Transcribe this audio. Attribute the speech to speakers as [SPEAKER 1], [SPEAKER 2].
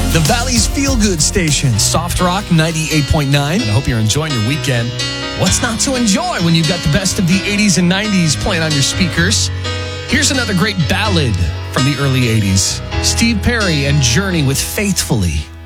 [SPEAKER 1] The Valley's feel-good station, Soft Rock 98.9. I hope you're enjoying your weekend. What's not to enjoy when you've got the best of the 80s and 90s playing on your speakers? Here's another great ballad from the early 80s. Steve Perry and Journey with Faithfully.